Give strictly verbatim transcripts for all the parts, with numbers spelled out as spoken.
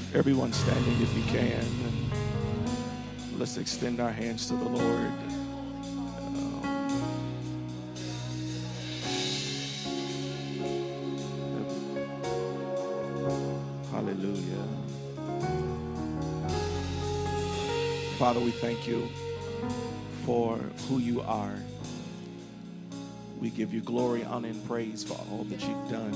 Everyone standing if you can. Let's extend our hands to the Lord. Hallelujah. Father, we thank you for who you are. We give you glory, honor, and praise for all that you've done.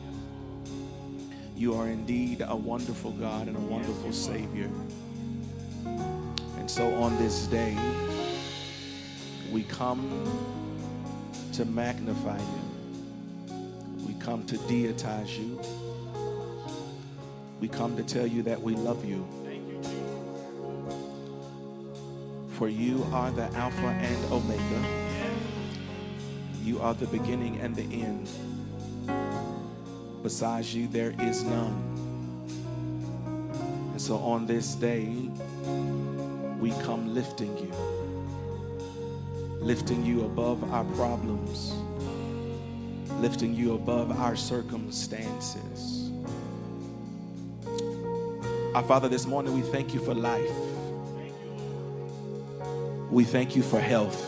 You are indeed a wonderful God and a wonderful Savior. And so on this day, we come to magnify you. We come to deitize you. We come to tell you that we love you. For you are the Alpha and Omega. You are the beginning and the end. Besides you, there is none. And so on this day, we come lifting you. Lifting you above our problems. Lifting you above our circumstances. Our Father, this morning we thank you for life. We thank you for health.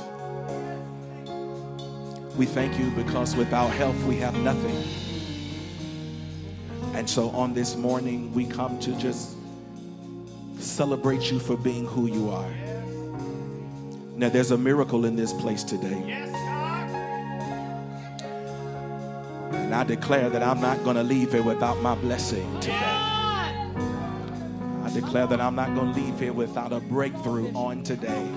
We thank you because without health we have nothing. And so on this morning, we come to just celebrate you for being who you are. Now, there's a miracle in this place today. And I declare that I'm not going to leave here without my blessing today. I declare that I'm not going to leave here without a breakthrough on today.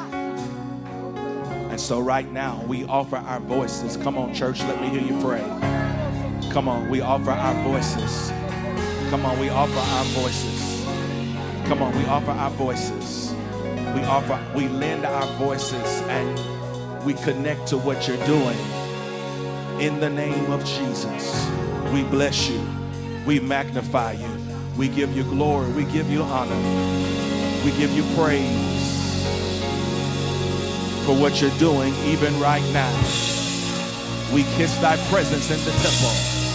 And so right now, we offer our voices. Come on, church, let me hear you pray. Come on, we offer our voices. Come on, we offer our voices. Come on, we offer our voices. We offer, we lend our voices and we connect to what you're doing. In the name of Jesus, we bless you. We magnify you. We give you glory. We give you honor. We give you praise for what you're doing even right now. We kiss thy presence in the temple.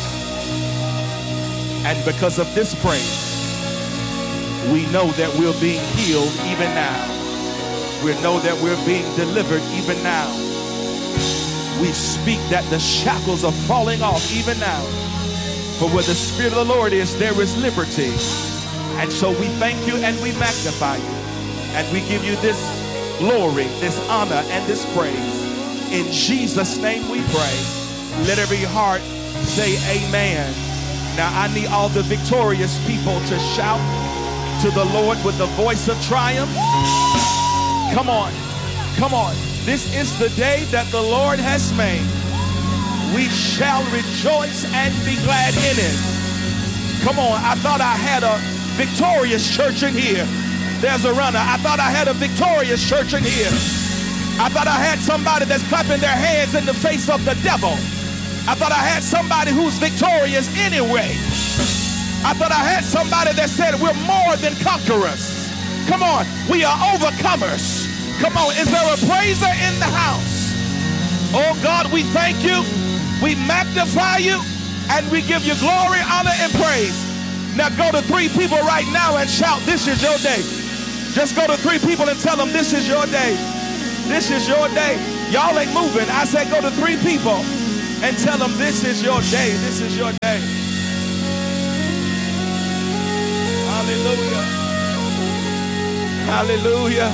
And because of this praise, we know that we're being healed even now. We know that we're being delivered even now. We speak that the shackles are falling off even now. For where the Spirit of the Lord is, there is liberty. And so we thank you and we magnify you. And we give you this glory, this honor, and this praise. In Jesus' name we pray. Let every heart say amen. Now I need all the victorious people to shout to the Lord with the voice of triumph. Come on, come on. This is the day that the Lord has made. We shall rejoice and be glad in it. Come on, I thought I had a victorious church in here. There's a runner. I thought I had a victorious church in here. I thought I had somebody that's clapping their hands in the face of the devil. I thought I had somebody who's victorious anyway. I thought I had somebody that said we're more than conquerors. Come on, we are overcomers. Come on, is there a praiser in the house? Oh God, we thank you, we magnify you, and we give you glory, honor, and praise. Now go to three people right now and shout, this is your day. Just go to three people and tell them this is your day. This is your day. Y'all ain't moving. I said go to three people and tell them this is your day. This is your day. Hallelujah. Hallelujah.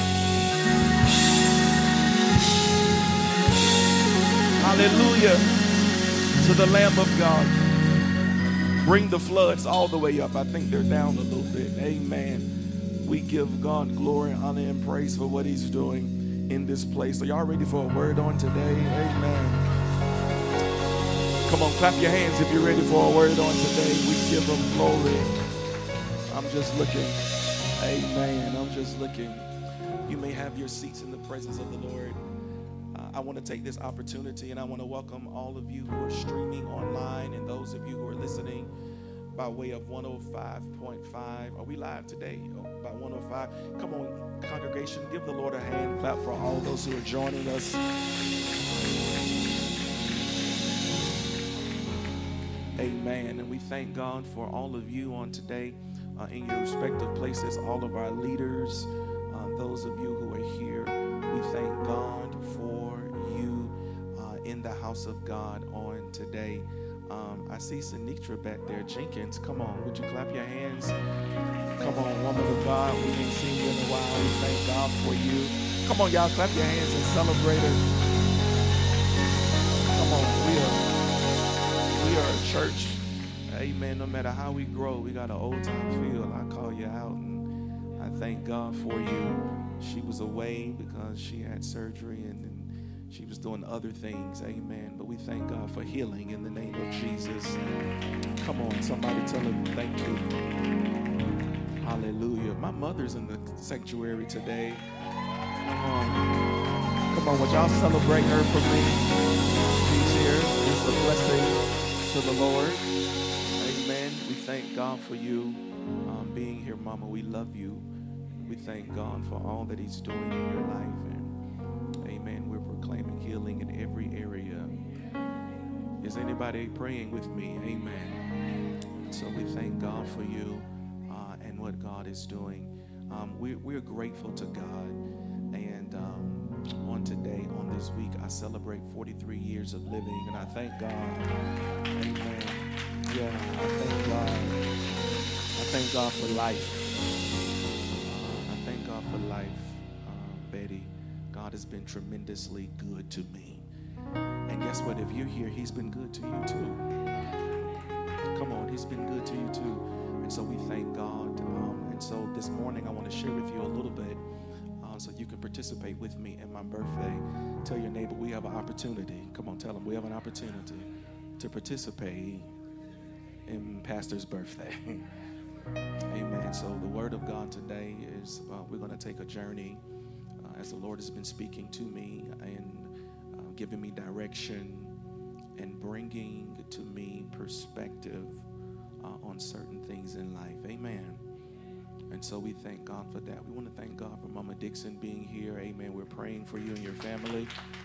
Hallelujah to the Lamb of God. Bring the floods all the way up. I think they're down a little bit. Amen. We give God glory, honor, and praise for what he's doing in this place. Are y'all ready for a word on today? Amen. Come on, clap your hands if you're ready for a word on today. We give him glory. I'm just looking. Amen. I'm just looking. You may have your seats in the presence of the Lord. Uh, I want to take this opportunity and I want to welcome all of you who are streaming online and those of you who are listening by way of one oh five point five. Are we live today? Oh, by one oh five. Come on, congregation, give the Lord a hand clap for all those who are joining us. Amen. And we thank God for all of you on today uh, in your respective places, all of our leaders, uh, those of you who are here, we thank God for you uh, in the house of God on today. Um, I see Sinitra back there. Jenkins, come on, would you clap your hands? Come on, woman of God, we ain't seen you in a while. We thank God for you. Come on, y'all, clap your hands and celebrate her. Come on, we are, we are a church. Amen. No matter how we grow, we got an old time feel. I call you out, and I thank God for you. She was away because she had surgery, and, and she was doing other things. Amen. But we thank God for healing in the name of Jesus. Come on, somebody tell her thank you. Hallelujah. My mother's in the sanctuary today. Come on. Come on, would y'all celebrate her for me? She's here. It's a blessing to the Lord. Amen. We thank God for you um, being here, Mama. We love you. We thank God for all that he's doing in your life. And amen. We're proclaiming healing in every area. Is anybody praying with me? Amen. So we thank God for you uh, and what God is doing. Um, we're, we're grateful to God. And um, on today, on this week, I celebrate forty-three years of living. And I thank God. Amen. Yeah, I thank God. I thank God for life. Uh, I thank God for life, uh, Betty. God has been tremendously good to me. And guess what? If you're here, he's been good to you too. Come on, he's been good to you too. And so we thank God. Um, and so this morning, I want to share with you a little bit uh, so you can participate with me in my birthday. Tell your neighbor we have an opportunity. Come on, tell them we have an opportunity to participate in Pastor's birthday. Amen. So the word of God today is uh, we're going to take a journey uh, as the Lord has been speaking to me and uh, giving me direction and bringing to me perspective uh, on certain things in life. Amen. And so we thank God for that. We want to thank God for Mama Dixon being here. Amen. We're praying for you and your family.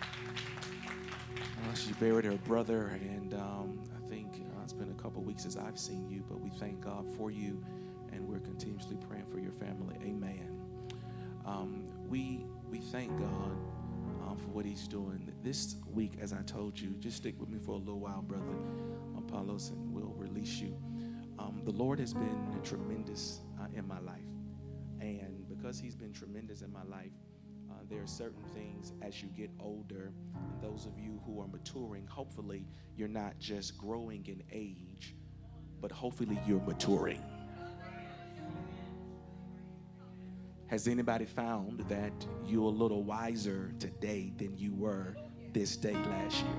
Uh, she buried her brother, and um, I think uh, it's been a couple weeks since I've seen you, but we thank God for you, and we're continuously praying for your family. Amen. Um, we we thank God uh, for what he's doing. This week, as I told you, just stick with me for a little while, brother Apollos, and we'll release you. Um, the Lord has been tremendous uh, in my life, and because he's been tremendous in my life, Uh, there are certain things as you get older, and those of you who are maturing, hopefully you're not just growing in age, but hopefully you're maturing. Has anybody found that you're a little wiser today than you were this day last year?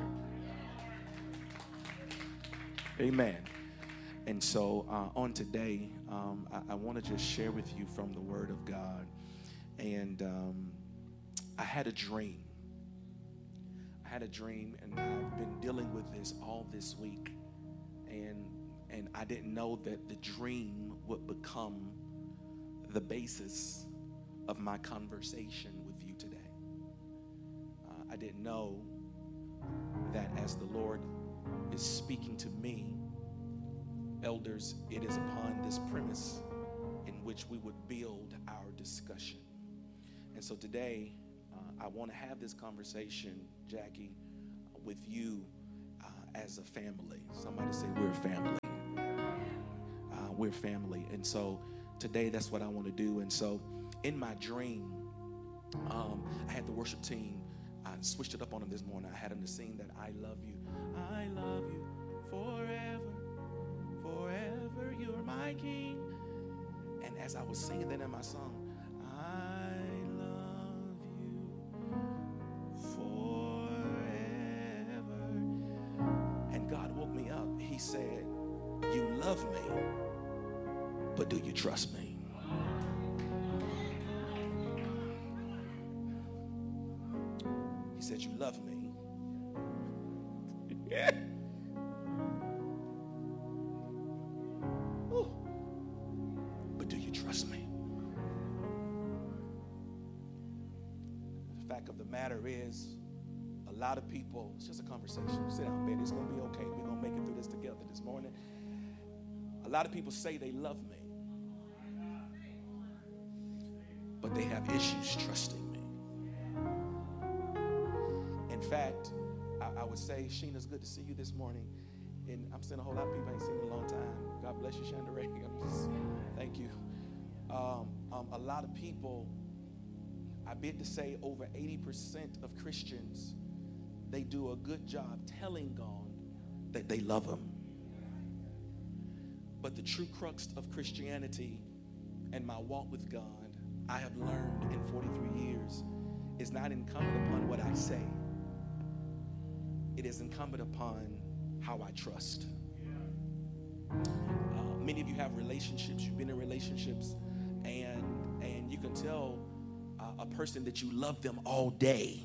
Amen. And so uh, on today, um, I, I want to just share with you from the Word of God. And um, I had a dream. I had a dream, and I've been dealing with this all this week. And and I didn't know that the dream would become the basis of my conversation with you today. Uh, I didn't know that as the Lord is speaking to me, elders, it is upon this premise in which we would build our discussion. And so today, uh, I want to have this conversation, Jackie, uh, with you uh, as a family. Somebody say we're family. Uh, we're family. And so today, that's what I want to do. And so in my dream, um, I had the worship team. I switched it up on them this morning. I had them to sing that I love you. I love you forever, forever. You're my king. And as I was singing that in my song, he said, you love me, but do you trust me? He said, you love me. Yeah. Ooh. But do you trust me? The fact of the matter is, a lot of people, it's just a conversation. Sit down, baby. It's going to be okay. We're going to make it through this together this morning. A lot of people say they love me, but they have issues trusting me. In fact, I, I would say, Sheena's good to see you this morning. And I'm seeing a whole lot of people I ain't seen in a long time. God bless you, Shonda Ray. I'm just, thank you. Um, um, a lot of people, I bid to say over eighty percent of Christians, they do a good job telling God that they love him. But the true crux of Christianity and my walk with God, I have learned in forty-three years, is not incumbent upon what I say. It is incumbent upon how I trust. Uh, many of you have relationships. You've been in relationships, and and you can tell uh, a person that you love them all day.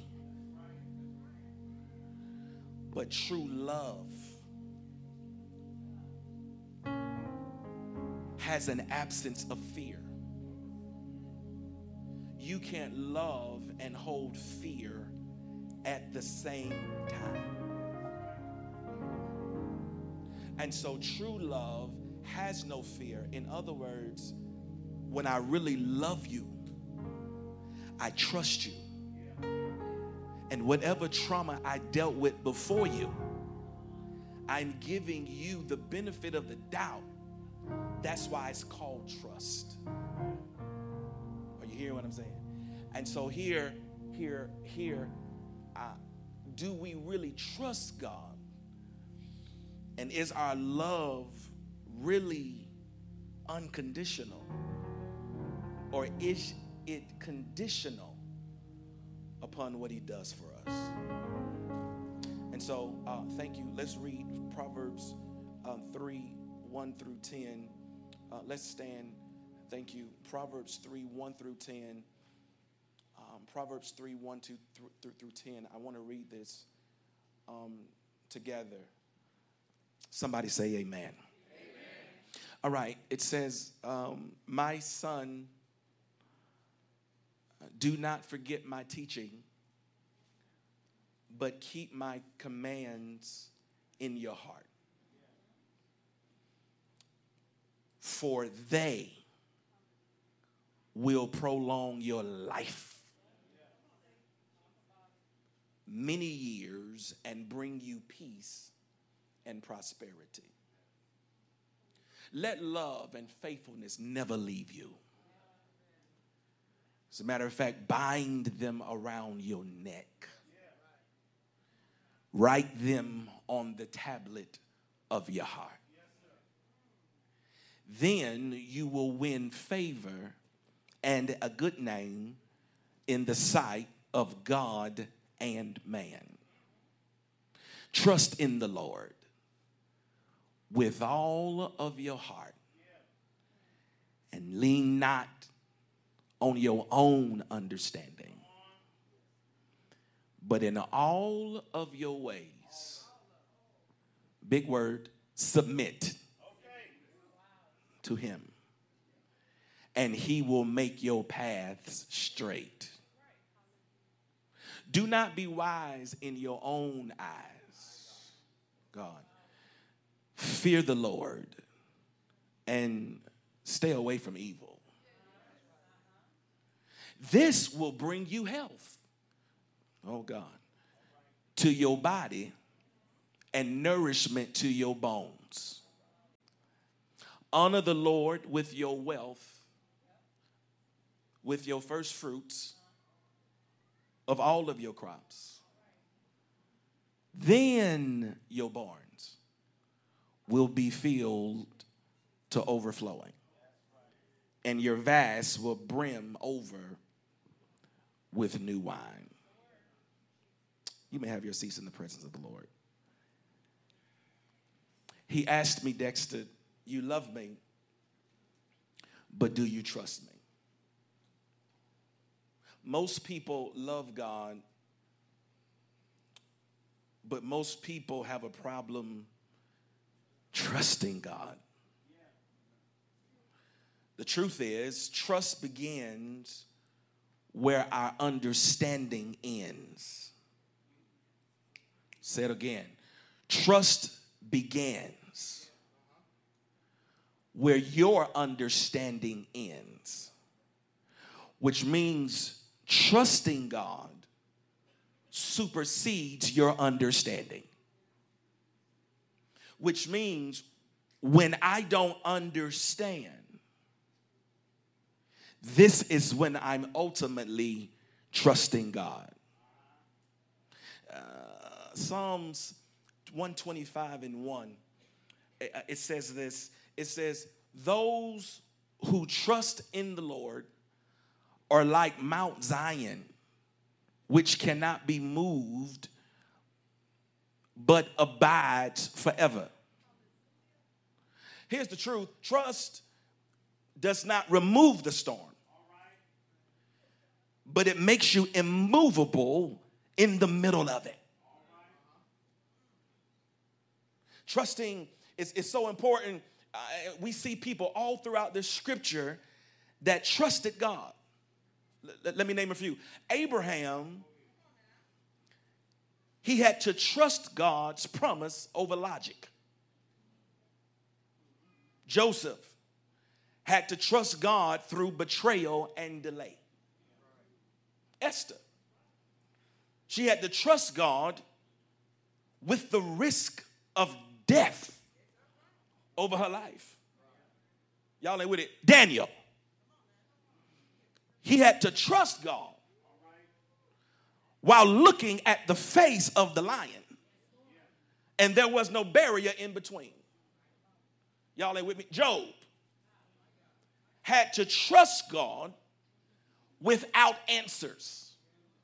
But true love has an absence of fear. You can't love and hold fear at the same time. And so true love has no fear. In other words, when I really love you, I trust you. And whatever trauma I dealt with before you, I'm giving you the benefit of the doubt. That's why it's called trust. Are you hearing what I'm saying? And so here, here, here, uh, do we really trust God? And is our love really unconditional? Or is it conditional upon what he does for us? And so, uh, thank you. Let's read Proverbs um, three, one through ten. Uh, let's stand. Thank you. Proverbs three, one through ten. Um, Proverbs three, one through, through, through ten. I want to read this um, together. Somebody say amen. Amen. All right. It says, um, my son, do not forget my teaching, but keep my commands in your heart. For they will prolong your life many years and bring you peace and prosperity. Let love and faithfulness never leave you. As a matter of fact, bind them around your neck. Write them on the tablet of your heart. Then you will win favor and a good name in the sight of God and man. Trust in the Lord with all of your heart and lean not on your own understanding, but in all of your ways, big word, submit to him, and he will make your paths straight. Do not be wise in your own eyes. God. Fear the Lord and stay away from evil. This will bring you health, oh God, to your body and nourishment to your bones. Honor the Lord with your wealth, with your first fruits of all of your crops. Then your barns will be filled to overflowing, and your vats will brim over with new wine. You may have your seats in the presence of the Lord. He asked me, Dexter, you love me, but do you trust me? Most people love God, but most people have a problem trusting God. The truth is, trust begins where our understanding ends. Say it again. Trust begins where your understanding ends. which means trusting God supersedes your understanding. Which means when I don't understand, this is when I'm ultimately trusting God. Uh, Psalms one twenty-five and one, it, it says this. It says, those who trust in the Lord are like Mount Zion, which cannot be moved, but abides forever. Here's the truth. Trust does not remove the storm, but it makes you immovable in the middle of it. Trusting is, is so important. Uh, we see people all throughout the scripture that trusted God. L- let me name a few. Abraham, he had to trust God's promise over logic. Joseph had to trust God through betrayal and delay. Esther, she had to trust God with the risk of death over her life. Y'all ain't with it. Daniel, he had to trust God while looking at the face of the lion, and there was no barrier in between. Y'all ain't with me. Job had to trust God without answers.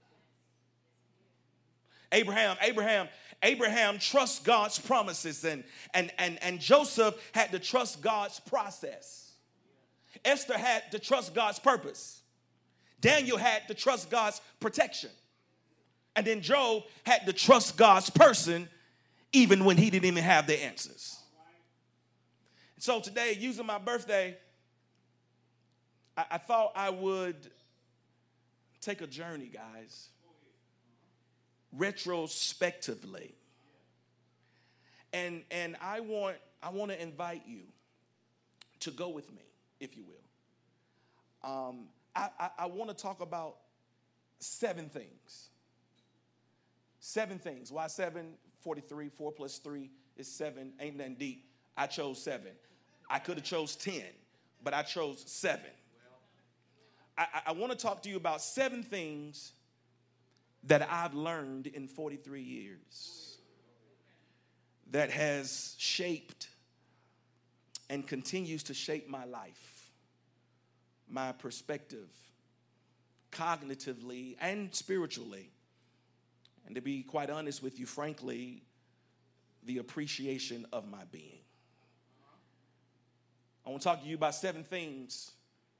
Abraham, Abraham, Abraham trusts God's promises, and, and, and, and Joseph had to trust God's process. Esther had to trust God's purpose. Daniel had to trust God's protection. And then Job had to trust God's person even when he didn't even have the answers. So today, using my birthday, I, I thought I would take a journey, guys, retrospectively. And, and I want, I want to invite you to go with me, if you will. Um, I, I, I want to talk about seven things. Seven things. Why seven? forty-three. Four plus three is seven. Ain't nothing deep. I chose seven. I could have chose ten, but I chose seven. I, I want to talk to you about seven things that I've learned in forty-three years that has shaped and continues to shape my life, my perspective, cognitively and spiritually. And to be quite honest with you, frankly, the appreciation of my being. I want to talk to you about seven things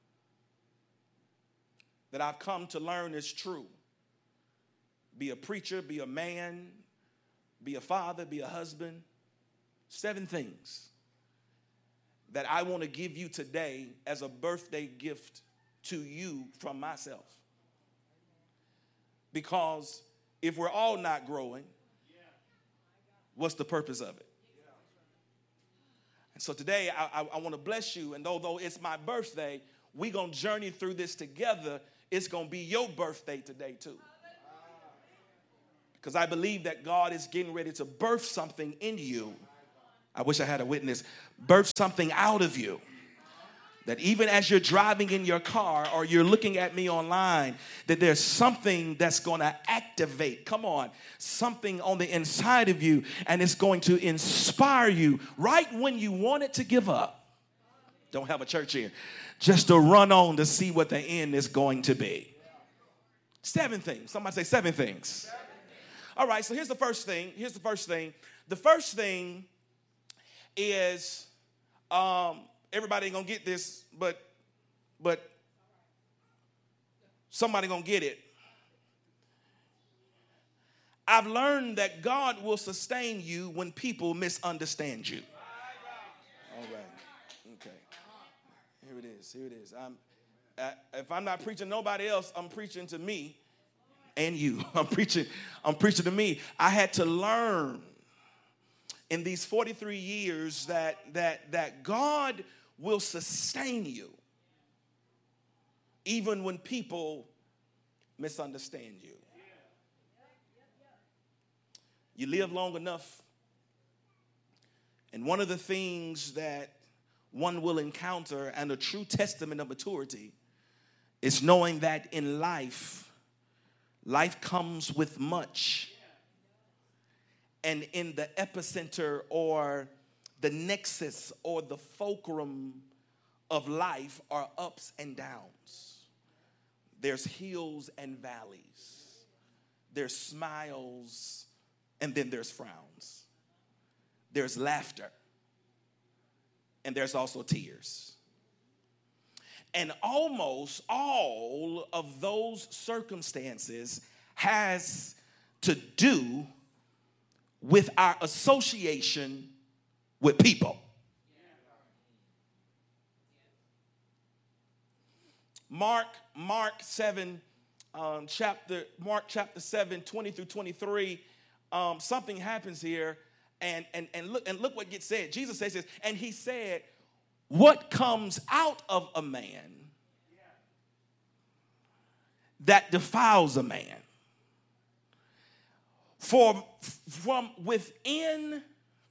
that I've come to learn is true. Be a preacher, be a man, be a father, be a husband. Seven things that I want to give you today as a birthday gift to you from myself. Because if we're all not growing, what's the purpose of it? And so today, I, I, I want to bless you. And although it's my birthday, we're going to journey through this together. It's going to be your birthday today, too. Because I believe that God is getting ready to birth something in you. I wish I had a witness. Birth something out of you. That even as you're driving in your car or you're looking at me online, that there's something that's going to activate, come on, something on the inside of you, and it's going to inspire you right when you want it to give up. Don't have a church here. Just to run on to see what the end is going to be. Seven things. Somebody say seven things. All right, so here's the first thing. Here's the first thing. The first thing is... um. Everybody ain't gonna get this, but but somebody gonna get it. I've learned that God will sustain you when people misunderstand you. All right. Okay. Here it is. Here it is. I'm, I, if I'm not preaching to nobody else, I'm preaching to me and you. I'm preaching. I'm preaching to me. I had to learn in these forty-three years that that that God will sustain you even when people misunderstand you. You live long enough, and one of the things that one will encounter, and a true testament of maturity, is knowing that in life, life comes with much. And in the epicenter or the nexus or the fulcrum of life are ups and downs. There's hills and valleys. There's smiles and then there's frowns. There's laughter and there's also tears. And almost all of those circumstances has to do with our association with people. Mark, Mark seven, um, chapter, Mark chapter seven, twenty through twenty-three, um, something happens here, and, and, and, look, and look what gets said. Jesus says this, and he said, what comes out of a man that defiles a man? For from within,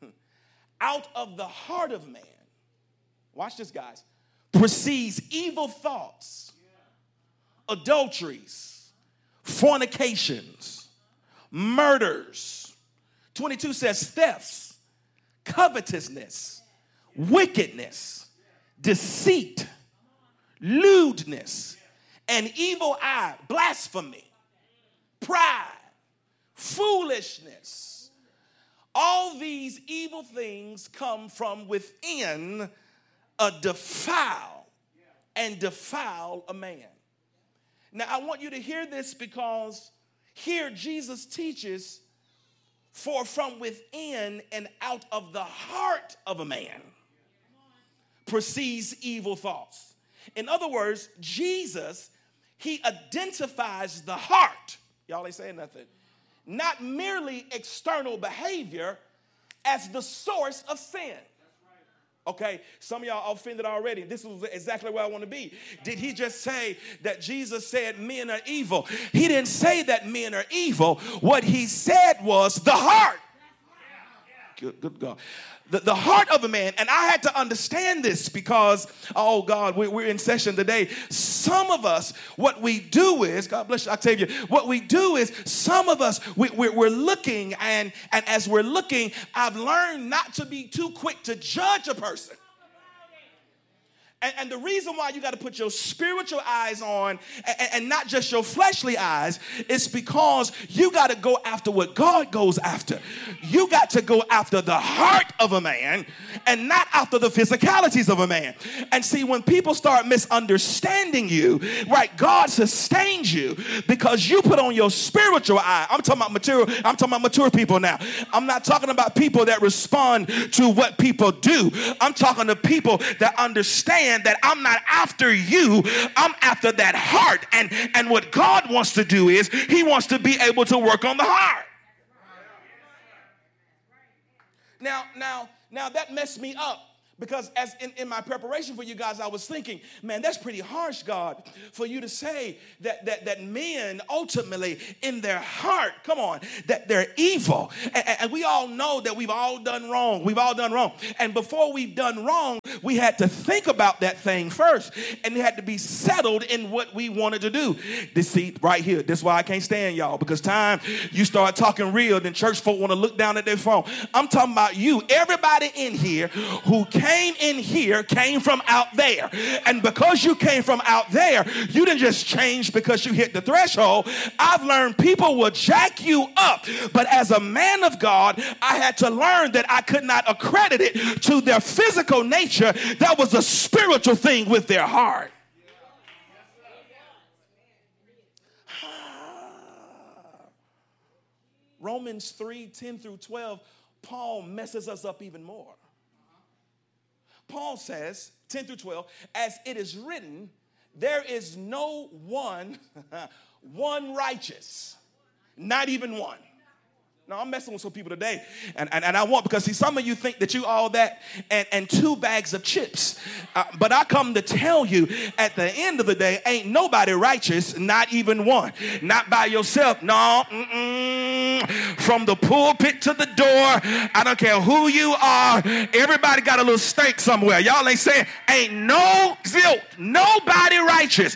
out of the heart of man, watch this, guys, proceeds evil thoughts, adulteries, fornications, murders. twenty-two says thefts, covetousness, wickedness, deceit, lewdness, an evil eye, blasphemy, pride, foolishness. All these evil things come from within a defile and defile a man. Now, I want you to hear this because here Jesus teaches, for from within and out of the heart of a man proceeds evil thoughts. In other words, Jesus, he identifies the heart. Y'all ain't saying nothing. Not merely external behavior as the source of sin. Okay, some of y'all offended already. This is exactly where I want to be. Did he just say that Jesus said men are evil? He didn't say that men are evil. What he said was the heart. Good, good God. The, the heart of a man, and I had to understand this because, oh God, we, we're in session today. Some of us, what we do is, God bless you, Octavia, what we do is, some of us, we, we're, we're looking, and, and as we're looking, I've learned not to be too quick to judge a person. And, and the reason why you got to put your spiritual eyes on and, and not just your fleshly eyes is because you got to go after what God goes after. You got to go after the heart of a man and not after the physicalities of a man. And see, when people start misunderstanding you, right, God sustains you because you put on your spiritual eye. I'm talking about material. I'm talking about mature people now. I'm not talking about people that respond to what people do. I'm talking to people that understand that I'm not after you, I'm after that heart. And, and what God wants to do is he wants to be able to work on the heart. Now, now, now that messed me up. Because as in, in my preparation for you guys, I was thinking, man, that's pretty harsh, God, for you to say that that, that men ultimately in their heart, come on, that they're evil. And, and we all know that we've all done wrong. We've all done wrong. And before we've done wrong, we had to think about that thing first. And it had to be settled in what we wanted to do. This seat right here, this is why I can't stand y'all. Because time you start talking real, then church folk want to look down at their phone. I'm talking about you. Everybody in here who came came in here came from out there. And because you came from out there, you didn't just change because you hit the threshold. I've learned people will jack you up. But as a man of God, I had to learn that I could not accredit it to their physical nature. That was a spiritual thing with their heart. Romans three, ten through twelve, Paul messes us up even more. Paul says, ten through twelve, as it is written, there is no one, one righteous, not even one. No, I'm messing with some people today. And, and, and I want, because see, some of you think that you all that and, and two bags of chips. Uh, but I come to tell you, at the end of the day, ain't nobody righteous, not even one. Not by yourself. No. Mm-mm. From the pulpit to the door, I don't care who you are, everybody got a little stink somewhere. Y'all ain't saying, ain't no zilch, nobody righteous.